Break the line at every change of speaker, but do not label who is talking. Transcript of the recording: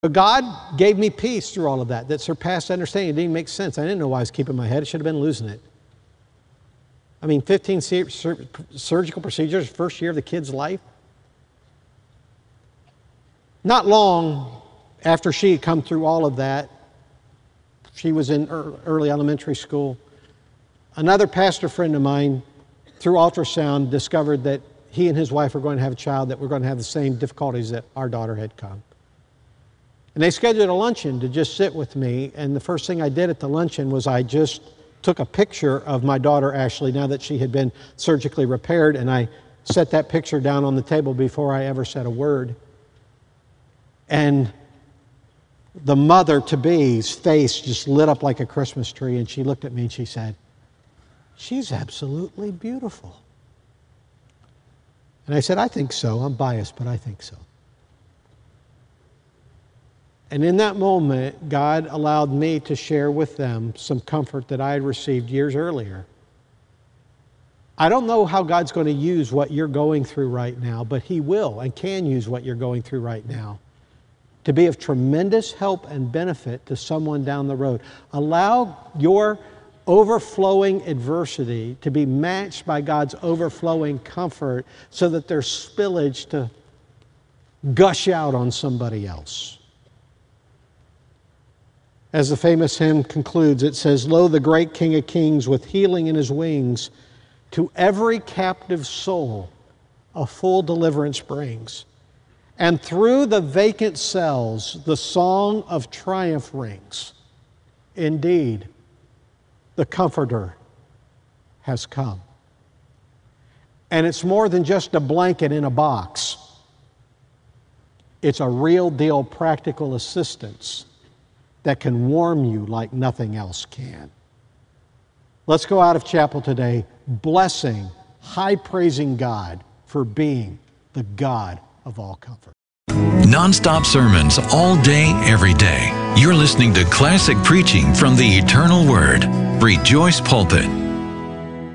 But God gave me peace through all of that surpassed understanding. It didn't make sense. I didn't know why I was keeping my head. I should have been losing it. I mean, 15 surgical procedures, first year of the kid's life. Not long after she had come through all of that, she was in early elementary school, another pastor friend of mine, through ultrasound, discovered that he and his wife were going to have a child that were going to have the same difficulties that our daughter had come. And they scheduled a luncheon to just sit with me, and the first thing I did at the luncheon was I just took a picture of my daughter, Ashley, now that she had been surgically repaired, and I set that picture down on the table before I ever said a word. And the mother-to-be's face just lit up like a Christmas tree, and she looked at me and she said, "She's absolutely beautiful." And I said, "I think so. I'm biased, but I think so." And in that moment, God allowed me to share with them some comfort that I had received years earlier. I don't know how God's going to use what you're going through right now, but He will and can use what you're going through right now to be of tremendous help and benefit to someone down the road. Allow your overflowing adversity to be matched by God's overflowing comfort so that there's spillage to gush out on somebody else. As the famous hymn concludes, it says, "Lo, the great King of Kings with healing in His wings, to every captive soul a full deliverance brings. And through the vacant cells the song of triumph rings. Indeed, the Comforter has come." And it's more than just a blanket in a box. It's a real deal practical assistance that can warm you like nothing else can. Let's go out of chapel today blessing, high-praising God for being the God of all comfort.
Non-stop sermons all day, every day. You're listening to classic preaching from the Eternal Word. Rejoice Pulpit.